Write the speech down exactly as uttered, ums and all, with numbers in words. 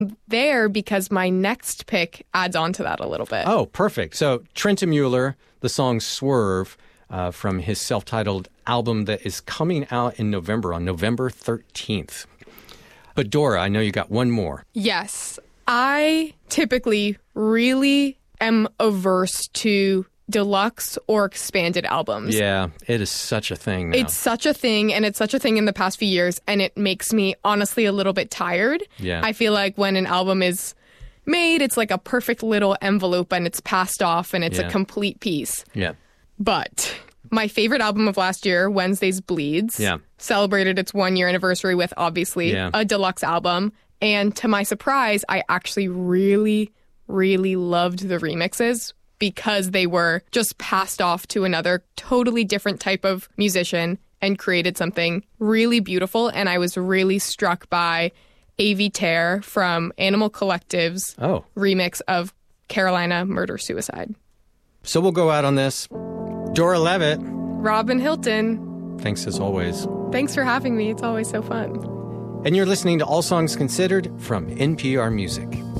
there because my next pick adds on to that a little bit. Oh, perfect. So Trenton Mueller, the song Swerve uh, from his self-titled album that is coming out in November, on November thirteenth. But Dora, I know you got one more. Yes. I typically really am averse to deluxe or expanded albums. Yeah, it is such a thing now. It's such a thing, and it's such a thing in the past few years, and it makes me honestly a little bit tired. Yeah. I feel like when an album is made, it's like a perfect little envelope, and it's passed off, and it's Yeah. a complete piece. Yeah. But my favorite album of last year, Wednesdays Bleeds, Yeah. celebrated its one-year anniversary with, obviously, Yeah. a deluxe album. And to my surprise, I actually really, really loved the remixes because they were just passed off to another totally different type of musician and created something really beautiful. And I was really struck by A V Tear from Animal Collective's Oh. remix of Carolina Murder Suicide. So we'll go out on this. Dora Levitt, Robin Hilton, thanks as always. thanks for having me. It's always so fun. And you're listening to All Songs Considered from N P R Music.